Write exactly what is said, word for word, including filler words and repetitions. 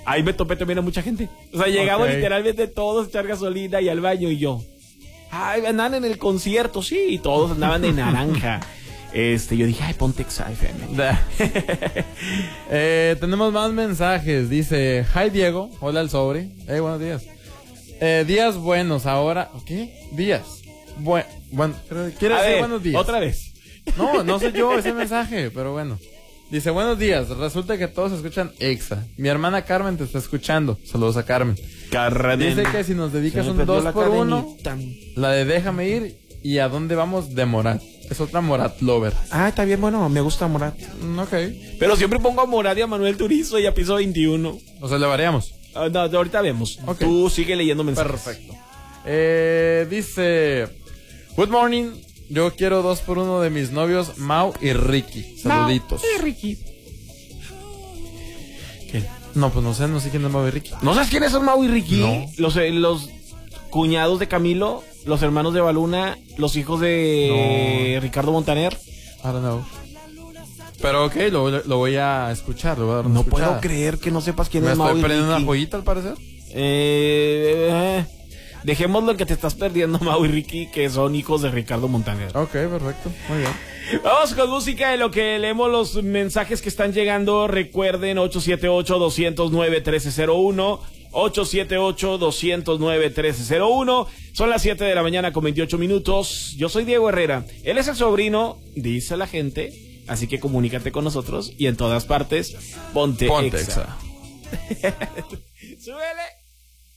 ahí me topé también a mucha gente. O sea, llegamos Okay. literalmente todos a echar gasolina y al baño y yo. Ay, andaban en el concierto, sí, y todos andaban de naranja. Este, yo dije, ay, ponte Exa F M. eh, tenemos más mensajes. Dice, hi Diego, hola al sobre. Hey, buenos días. Eh, días buenos ahora. ¿Qué? Días. Buen, bueno, quiere A decir ver, buenos días. otra vez. No, no soy yo ese mensaje, pero bueno. Dice, buenos días, resulta que todos escuchan Exa. Mi hermana Carmen te está escuchando. Saludos a Carmen. Carmen. Dice que si nos dedicas Se me un perdió dos la por uno, cadenita. la de Déjame Ir y A Dónde Vamos de Morat. Es otra Morat lover. Ah, está bien, bueno, me gusta Morat. Mm, ok. Pero siempre pongo a Morat y a Manuel Turizo y a Piso veintiuno. O sea, le variamos. Ah, no, ahorita vemos. Ok. Tú sigue leyendo mensajes. Perfecto. Eh, dice, good morning. Yo quiero dos por uno de mis novios, Mau y Ricky. Saluditos. Mau y Ricky. ¿Qué? No, pues no sé, no sé quién es Mau y Ricky. ¿No sabes quiénes son Mau y Ricky? No. Los, eh, los cuñados de Camilo, los hermanos de Baluna, los hijos de No. Ricardo Montaner. I don't know. Pero ok, lo, lo voy a escuchar. Lo voy a dar una No escuchada. puedo creer que no sepas quién Me es Mau estoy y perdiendo Ricky. una joyita al parecer. Eh, eh, dejémoslo que te estás perdiendo, Mau y Ricky, que son hijos de Ricardo Montaner. Ok, perfecto. Muy bien. Vamos con música en lo que leemos los mensajes que están llegando. Recuerden ocho siete ocho, dos cero nueve, uno tres cero uno ocho siete ocho, dos cero nueve, uno tres cero uno. Son las siete de la mañana con veintiocho minutos. Yo soy Diego Herrera. Él es el sobrino, dice la gente. Así que comunícate con nosotros y en todas partes ponte, Ponte Exa. Exa. Súbele.